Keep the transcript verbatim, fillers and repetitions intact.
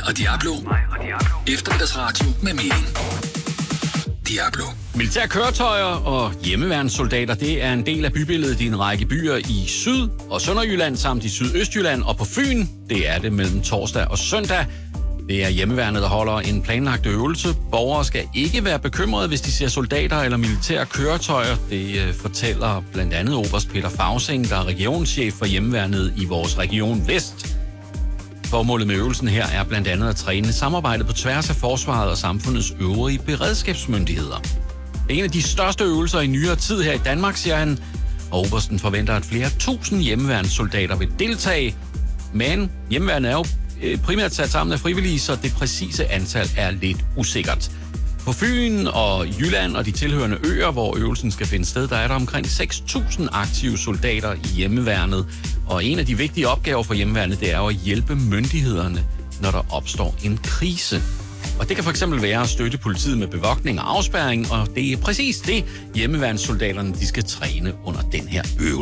og Diablo. Eftermiddagsradio med mening. Diablo. Militære køretøjer og hjemmeværnssoldater, det er en del af bybilledet i en række byer i Syd- og Sønderjylland samt i Sydøstjylland og på Fyn. Det er det mellem torsdag og søndag. Det er hjemmeværnet, der holder en planlagt øvelse. Borgere skal ikke være bekymrede, hvis de ser soldater eller militære køretøjer. Det fortæller blandt andet oberst Peter Fausing, der er regionschef for hjemmeværnet i vores region Vest. Formålet med øvelsen her er blandt andet at træne samarbejdet på tværs af forsvaret og samfundets øvrige beredskabsmyndigheder. Det er en af de største øvelser i nyere tid her i Danmark, siger han, og obersten forventer, at flere tusind hjemmeværnssoldater vil deltage. Men hjemmeværnet er jo primært sat sammen af frivillige, så det præcise antal er lidt usikkert. På Fyn og Jylland og de tilhørende øer, hvor øvelsen skal finde sted, der er der omkring seks tusind aktive soldater i hjemmeværnet. Og en af de vigtige opgaver for hjemmeværnet, det er jo at hjælpe myndighederne, når der opstår en krise. Og det kan fx være at støtte politiet med bevogtning og afspærring, og det er præcis det, hjemmeværnssoldaterne de skal træne under den her øvelse.